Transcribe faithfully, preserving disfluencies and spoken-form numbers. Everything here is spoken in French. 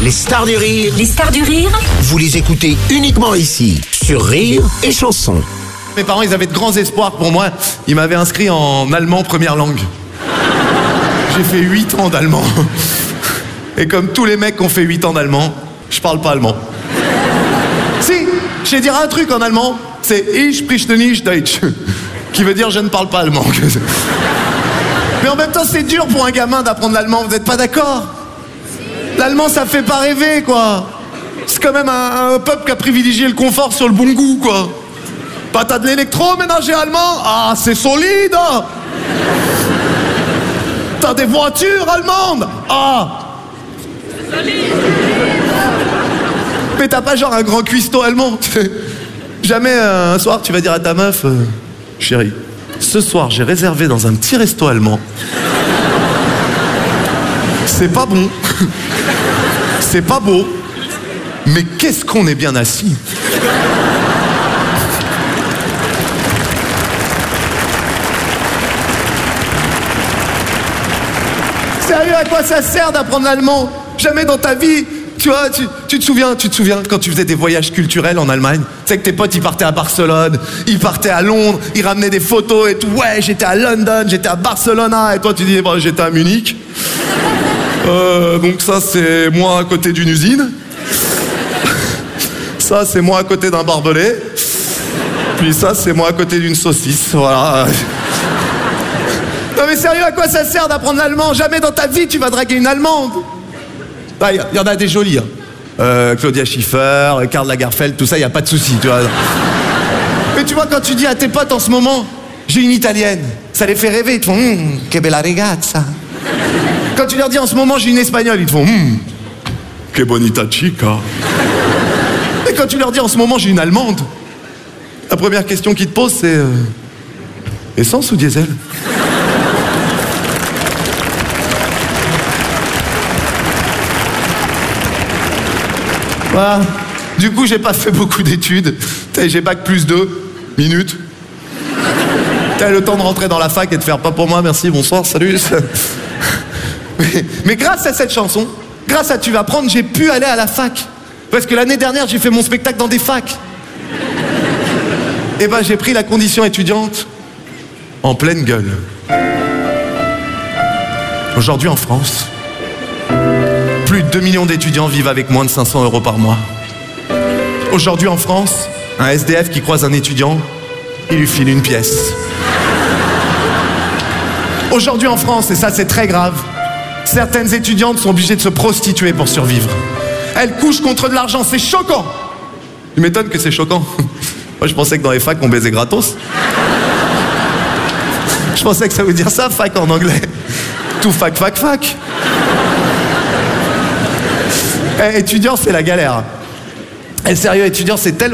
Les stars du rire, Les stars du rire, vous les écoutez uniquement ici, sur Rire et Chanson. Mes parents, ils avaient de grands espoirs pour moi. Ils m'avaient inscrit en allemand première langue. J'ai fait huit ans d'allemand. Et comme tous les mecs qui ont fait huit ans d'allemand, je parle pas allemand. Si, je vais dire un truc en allemand, c'est Ich spreche nicht Deutsch, qui veut dire je ne parle pas allemand. Mais en même temps, c'est dur pour un gamin d'apprendre l'allemand, vous n'êtes pas d'accord? L'allemand, ça fait pas rêver, quoi. C'est quand même un, un peuple qui a privilégié le confort sur le bon goût, quoi. Bah, t'as de l'électroménager allemand? Ah, c'est solide, hein. T'as des voitures allemandes? Ah, c'est solide. Mais t'as pas genre un grand cuistot allemand? Jamais euh, un soir tu vas dire à ta meuf euh, chérie, ce soir j'ai réservé dans un petit resto allemand. C'est pas bon. C'est pas beau. Mais qu'est-ce qu'on est bien assis. Sérieux, à quoi ça sert d'apprendre l'allemand? Jamais dans ta vie. Tu vois, tu, tu te souviens, tu te souviens quand tu faisais des voyages culturels en Allemagne? Tu sais que tes potes, ils partaient à Barcelone, ils partaient à Londres, ils ramenaient des photos et tout. Ouais, j'étais à London, j'étais à Barcelone, et toi tu dis, bon, j'étais à Munich. Euh, donc ça, c'est moi à côté d'une usine. Ça, c'est moi à côté d'un barbelé. Puis ça, c'est moi à côté d'une saucisse, voilà. Non mais sérieux, à quoi ça sert d'apprendre l'allemand? Jamais dans ta vie tu vas draguer une Allemande. Il ah, y, y en a des jolies, hein. euh, Claudia Schiffer, Karl Lagerfeld, tout ça, il n'y a pas de souci, tu vois. Mais tu vois, quand tu dis à tes potes en ce moment, j'ai une italienne, ça les fait rêver, ils te font hum, que bella ragazza. Quand tu leur dis en ce moment, j'ai une espagnole, ils te font hum, que bonita chica. Et quand tu leur dis en ce moment, j'ai une allemande, la première question qu'ils te posent, c'est euh, essence ou diesel? Voilà. Du coup, j'ai pas fait beaucoup d'études. J'ai bac plus deux minutes. T'as le temps de rentrer dans la fac et de faire pas pour moi, merci, bonsoir, salut. Mais, mais grâce à cette chanson, grâce à Tu vas prendre, j'ai pu aller à la fac. Parce que l'année dernière, j'ai fait mon spectacle dans des facs. Et ben, j'ai pris la condition étudiante en pleine gueule. Aujourd'hui, en France, plus de deux millions d'étudiants vivent avec moins de cinq cents euros par mois. Aujourd'hui en France, un S D F qui croise un étudiant, il lui file une pièce. Aujourd'hui en France, et ça c'est très grave, certaines étudiantes sont obligées de se prostituer pour survivre. Elles couchent contre de l'argent, c'est choquant. Tu m'étonnes que c'est choquant. Moi je pensais que dans les facs on baisait gratos. Je pensais que ça veut dire ça, fac en anglais. Tout fac, fac, fac. Eh, étudiant, c'est la galère. Eh, sérieux, étudiant, c'est tellement...